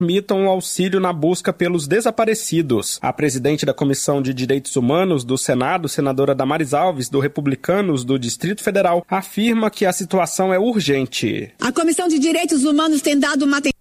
permitam o auxílio na busca pelos desaparecidos. A presidente da Comissão de Direitos Humanos do Senado, senadora Damares Alves, do Republicanos do Distrito Federal, afirma que a situação é urgente. A Comissão de Direitos Humanos tem dado uma atenção